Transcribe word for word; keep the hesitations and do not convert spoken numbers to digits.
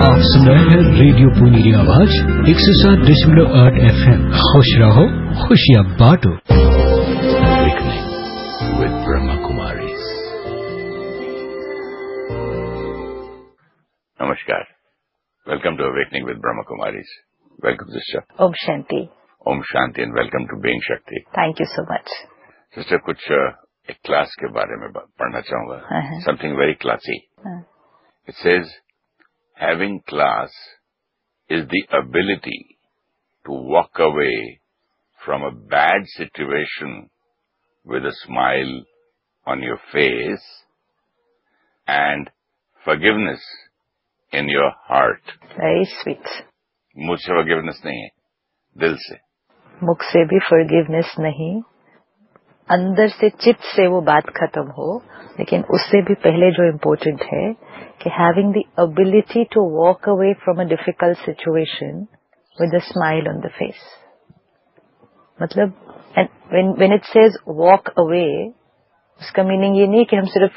आप सुन रहे हैं रेडियो पुनी की आवाज एक सौ सात दशमलव आठ एफ एम। खुश रहो, खुशियाँ बांटो। Awakening with Brahma Kumaris. Namaskar. Welcome to Awakening with Brahma Kumaris. Welcome, sister. Om Shanti. Om Shanti and welcome to Being Shakti. Thank you so much. Sister, कुछ uh, एक क्लास के बारे में पढ़ना चाहूंगा. Uh-huh. Something very classy. Uh-huh. It says, having class is the ability to walk away from a bad situation with a smile on your face and forgiveness in your heart. Very sweet. मुझसे forgiveness नहीं है, दिल से. मुख से भी forgiveness नहीं, अंदर से चित्त से वो बात खत्म हो. लेकिन उससे भी पहले जो इम्पोर्टेंट है कि having the ability to walk away from a difficult situation with a smile on the face. मतलब and when when it says walk away, उसका मीनिंग ये नहीं कि हम सिर्फ